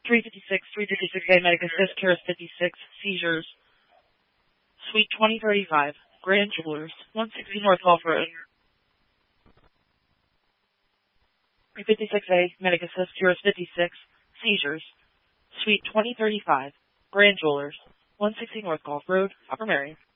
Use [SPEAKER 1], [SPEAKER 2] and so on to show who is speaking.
[SPEAKER 1] 356A, Medic Assist, Keras 56, seizures. Suite 2035, Grand Jewelers, 160 North Golf Road. 356A, Medic Assist, Keras 56, seizures. Suite 2035, Grand Jewelers, 160 North Golf Road, Upper Marion.